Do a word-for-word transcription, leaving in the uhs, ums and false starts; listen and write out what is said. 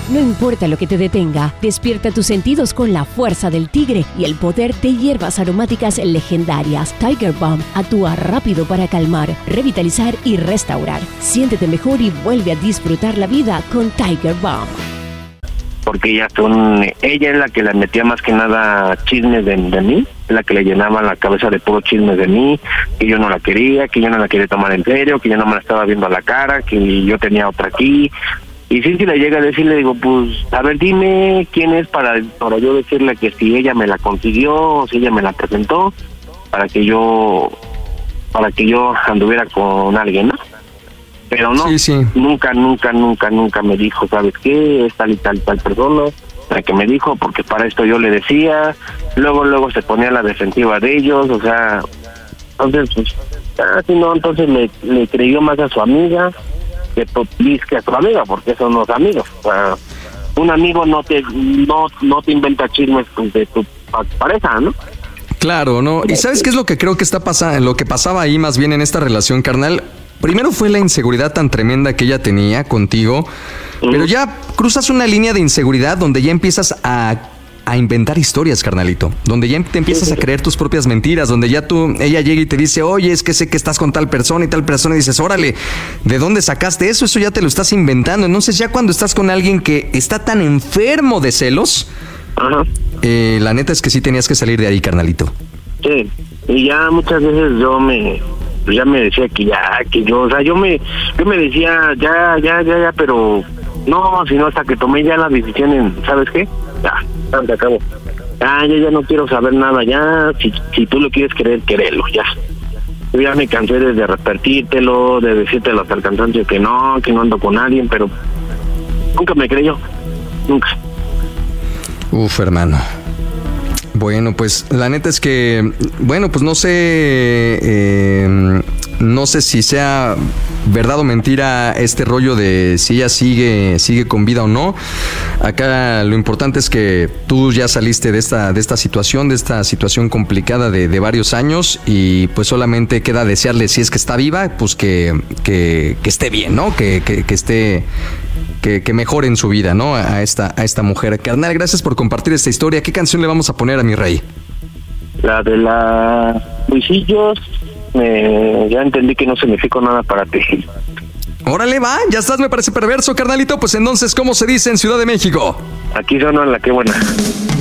No importa lo que te detenga, despierta tus sentidos con la fuerza del tigre y el poder de hierbas aromáticas legendarias. Tiger Balm actúa rápido para calmar, revitalizar y restaurar. Siéntete mejor y vuelve a disfrutar la vida con Tiger Balm. Porque ella, son, ella es la que le metía más que nada chismes de, de mí, es la que le llenaba la cabeza de puro chismes de mí, que yo no la quería, que yo no la quería tomar en serio, que yo no me la estaba viendo a la cara, que yo tenía otra aquí. Y si le llega a decir, le digo, pues, a ver, dime quién es para, para yo decirle que si ella me la consiguió o si ella me la presentó, para que yo, para que yo anduviera con alguien, ¿no? Pero no, sí, sí. nunca, nunca, nunca, nunca me dijo, ¿sabes qué? Es tal y tal, tal persona, la que me dijo, porque para esto yo le decía, luego, luego se ponía a la defensiva de ellos, o sea, entonces, pues, así no, entonces le, le creyó más a su amiga que, que a su amiga, porque son los amigos, o sea, un amigo no te, no, no te inventa chismes de tu pareja, ¿no? Claro, ¿no? ¿Y sabes qué es lo que creo que está pasando, lo que pasaba ahí más bien en esta relación, carnal? Primero fue la inseguridad tan tremenda que ella tenía contigo, uh-huh. pero ya cruzas una línea de inseguridad donde ya empiezas a, a inventar historias, carnalito, donde ya te empiezas a creer tus propias mentiras, donde ya tú, ella llega y te dice, oye, es que sé que estás con tal persona y tal persona, y dices, órale, ¿de dónde sacaste eso? Eso ya te lo estás inventando. Entonces ya cuando estás con alguien que está tan enfermo de celos, uh-huh. eh, la neta es que sí tenías que salir de ahí, carnalito. Sí, y ya muchas veces yo me... pues ya me decía que ya, que yo, o sea, yo me yo me decía, ya, ya, ya, ya, pero no, sino hasta que tomé ya la decisión en, ¿sabes qué? Ya, ya se acabó. Ya, ya, ya no quiero saber nada, ya, si, si tú lo quieres querer, querelo, ya. Yo ya me cansé de, de repetírtelo, de decírtelo hasta el cansancio que no, que no ando con nadie, pero nunca me creyó, nunca. Uf, hermano. Bueno, pues la neta es que, bueno, pues no sé, eh, no sé si sea verdad o mentira este rollo de si ella sigue, sigue con vida o no. Acá lo importante es que tú ya saliste de esta, de esta situación, de esta situación complicada de, de varios años, y pues solamente queda desearle, si es que está viva, pues que, que, que esté bien, ¿no? Que, que, que esté... Que, que mejore en su vida, ¿no? A esta, a esta mujer. Carnal, gracias por compartir esta historia. ¿Qué canción le vamos a poner a mi rey? La de la Luisillos. Eh, ya entendí que no significa nada para ti. Órale, va, ya estás, me parece perverso, carnalito. Pues entonces, ¿cómo se dice en Ciudad de México? Aquí suena la que buena.